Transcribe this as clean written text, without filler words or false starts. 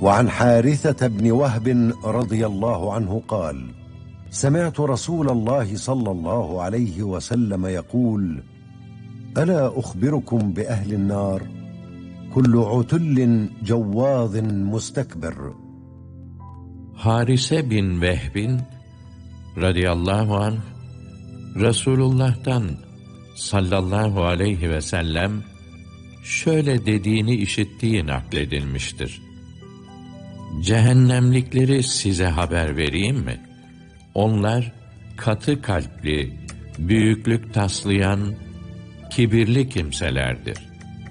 وعن حارثة بن وهب رضي الله عنه قال: سمعت رسول الله صلى الله عليه وسلم يقول: ألا أخبركم بأهل النار كل عتل جواظ مستكبر. Harise bin Vehb'in radıyallahu anh Resulullah'tan sallallahu aleyhi ve sellem şöyle dediğini işittiği nakledilmiştir. Cehennemlikleri size haber vereyim mi? Onlar katı kalpli, büyüklük taslayan, kibirli kimselerdir.